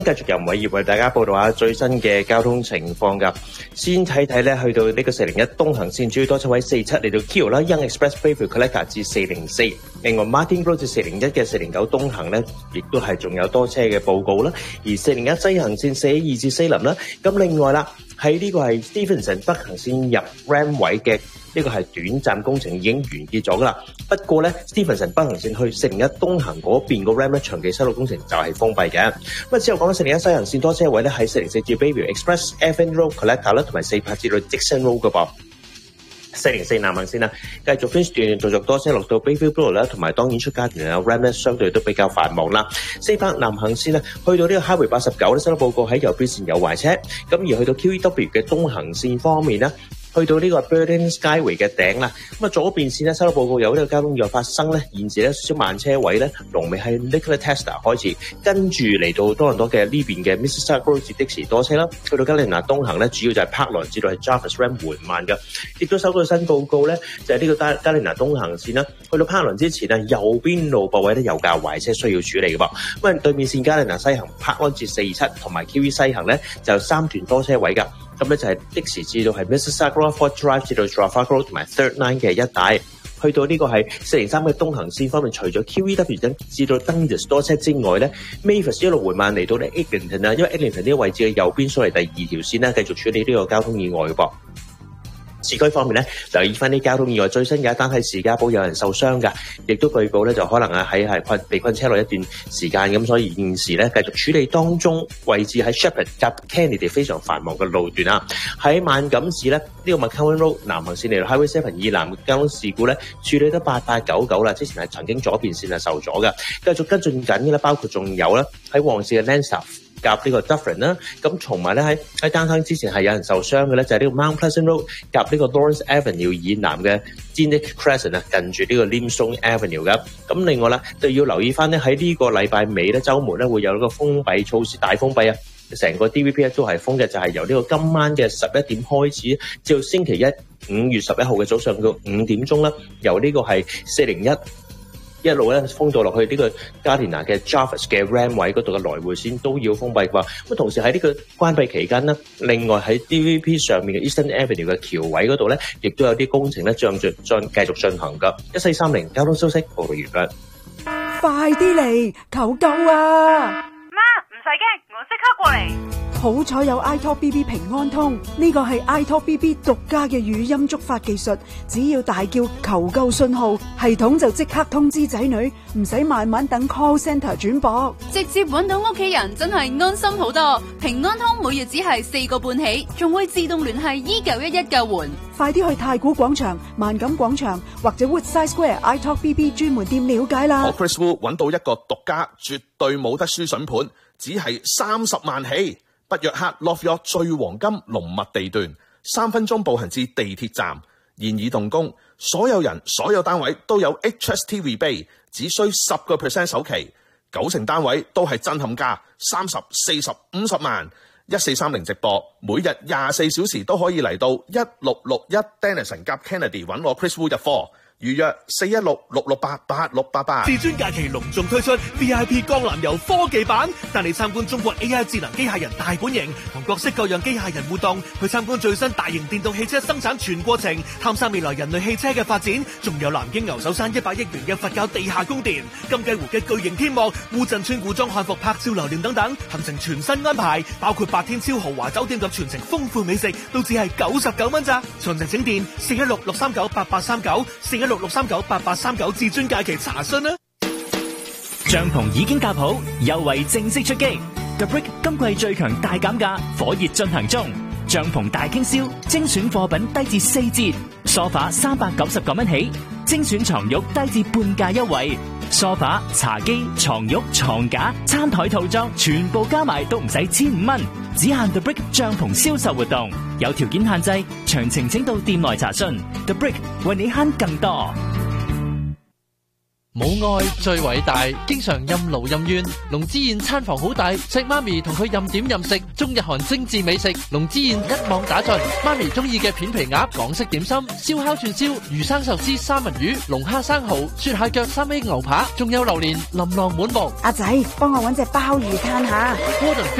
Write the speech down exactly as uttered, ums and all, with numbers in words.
繼續由偉業為大家報道下最新嘅交通情況㗎。先睇睇咧，去到呢個四零一東行線主要多車位四七嚟到 Kio 啦 ，Young Express Bayview Collector 至四零四。另外 Martin Road 至四零一嘅四零九東行咧，亦都係仲有多車嘅報告啦。而四零一西行線四一二至西林啦。咁另外啦，喺呢個係 Stephenson 北行線入 Ram 位嘅。呢個係短暫工程已經完結咗㗎啦。不過咧 ，Stephenson 北行線去四零一東行嗰邊個 Ram 咧長期修路工程就係封閉嘅。咁啊之後講緊四零一西行線多車位咧喺四零四至 Bayview Express F N Road Collector 啦，同埋四八至到 Dixon Road 嘅噃。四零四南行線啦，繼續 finish 段續續多車落到 Bayview Blue 啦，同埋當然出街段有 Ram 咧，相對都比較繁忙啦。四百南行線啊，去到呢個 Highway 八十九咧，收到報告喺右邊線有壞車。咁而去到 Q E W 嘅東行線方面咧。去到呢個 Burden Skyway 嘅頂啦，咁啊左邊線咧收到報告有呢個交通意外發生咧，現時咧少少慢車位咧，龍尾喺 Nikola Tesla 開始，跟住嚟到多倫多嘅呢邊嘅 Mississauga Road 至的士多車啦，去到加利納東行咧，主要就係 Parkland 至到係 Jarvis Ram 緩慢嘅，亦都收到新報告咧，就係、是、呢個加加利納東行線啦，去到 Parkland 之前啊，右邊路駁位咧有架壞車需要處理嘅噃，咁啊對面線加利納西行 Parkland 至四七同埋 Q E 西行咧就有三段多車位㗎。咁咧就係的士至到係 Mississauga Fort Drive 至到 Trafalgar Road 同埋 Third Line 嘅一帶，去到呢個係四零三嘅東行線方面，除咗 Q E W 等至到 Dundas 多車之外咧 ，Mavis 一路緩慢嚟到咧 Eglinton 啊，因為 Eglinton 呢個位置嘅右邊所謂第二條線咧，繼續處理呢個交通意外嘅噃。市區方面咧，留意翻啲交通意外最新嘅一單喺士嘉堡有人受傷㗎，亦都據報咧就可能啊喺係困被困車內一段時間咁，所以現時咧繼續處理當中，位置喺 Shepherd 及 Kennedy 非常繁忙嘅路段啊。喺萬錦市咧呢、這個 McCowan Road 南行線嚟到 Highway Seven 以南嘅交通事故咧處理得八八九九啦，之前係曾經左邊線係受阻嘅，繼續跟進緊嘅咧，包括仲有咧喺旺市嘅 Lansdowne夾呢個 Dufferin 啦，咁同埋咧喺喺單坑之前係有人受傷嘅咧，就係、是、呢個 Mount Pleasant Road 夾呢個 Lawrence Avenue 以南嘅 Zinnick Crescent 啊，近住呢個 Limestone Avenue 嘅。咁另外啦，就要留意翻咧喺呢個禮拜尾咧，週末咧會有一個封閉措施，大封閉啊，成個 D V P 咧都係封嘅，就係、是、由呢個今晚嘅十一點開始，至到星期一五月十一號嘅早上嘅五點鐘啦，由呢個係四零一。一路咧封到落去呢個加連拿嘅 Jarvis 嘅 Ram 位嗰度嘅來回線都要封閉啩。咁同時喺呢個關閉期間呢，另外喺 D V P 上面嘅 Eastern Avenue 嘅橋位嗰度咧，亦都有啲工程咧將進進繼續進行㗎。一四三零交通消息報告完畢。 快啲嚟，求救啊！ 媽，唔使驚，我即刻過嚟。 好彩有 iTalk B B 平安通，呢個係 iTalk B B 獨家嘅語音觸發技術，只要大叫求救信號，系統就即刻通知仔女，唔使慢慢等 call center 轉播， 直接搵到屋企人，真係安心好多。平安通每月只係四個半起，仲會自動聯繫一九一一救援。 快啲去太古廣場、萬錦廣場或者 Woodside Square iTalk B B 專門店了解啦。 我 Chris Wu 搵到一個獨家，絕對冇得輸筍盤，只係三十萬起。北約克 Love York 最黃金濃密地段，三分鐘步行至地鐵站，現已動工。所有人、所有單位都有 H S T rebate， 只需十個 percent 首期，九成單位都係震撼價，三十、四十、五十萬。一四三零直播，每日廿四小時都可以嚟到一六六一 Denison 夾 Kennedy 揾我 Chris Wu 入貨。預約四一六六六八八六八八。 至尊假期隆重推出 V I P 江南遊科技版，帶你參觀中國 A I 智能機械人大本營，同各式各樣機械人互動，去參觀最新大型電動汽車生產全過程，探索未來人類汽車嘅發展。仲有南京牛首山一百億元嘅佛教地下宮殿，金雞湖嘅巨型天幕，烏鎮村古裝漢服拍照留念等等，行程全新安排，包括八天超豪華酒店及全程豐富美食，都只係九十九蚊咋。詳情請電四一六六三九八八三九四一六六三九八八三九至尊假期查詢啦。 帳篷已經搭好，優惠正式出擊。The Brick 今季最強大減價，火熱進行中。帳篷大傾銷，精選貨品低至四折，梳化三百九十九蚊起，精選床褥低至半價優惠。梳化、茶几、床褥、床架、餐台套裝全部加埋都唔使千五蚊，只限 The Brick 帳篷銷售活動，有條件限制，詳情請到店內查詢。The Brick 為你慳更多。 母愛最偉大，經常任勞任怨。龍之燕餐房好大，錫媽咪同佢任點任食，中日韓精緻美食，龍之燕一網打盡。媽咪中意嘅片皮鴨、港式點心、燒烤串燒、魚生壽司、三文魚、龍蝦生蠔、雪蟹腳、三味牛扒，仲有榴蓮琳琅滿目。 阿仔，幫我搵隻鮑魚嘆下。